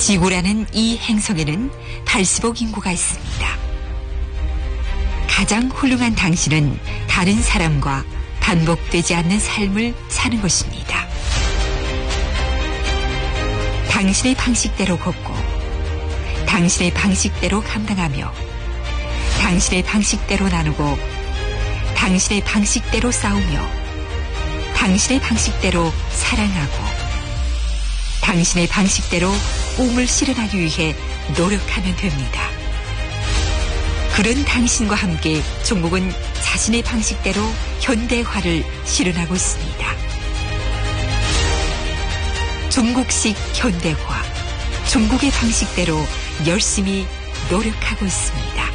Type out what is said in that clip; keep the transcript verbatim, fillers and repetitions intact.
지구라는 이 행성에는 팔십억 인구가 있습니다. 가장 훌륭한 당신은 다른 사람과 반복되지 않는 삶을 사는 것입니다. 당신의 방식대로 걷고 당신의 방식대로 감당하며 당신의 방식대로 나누고 당신의 방식대로 싸우며 당신의 방식대로 사랑하고 당신의 방식대로 꿈을 실현하기 위해 노력하면 됩니다. 그런 당신과 함께 종국은 자신의 방식대로 현대화를 실현하고 있습니다. 중국식 현대화, 중국의 방식대로 열심히 노력하고 있습니다.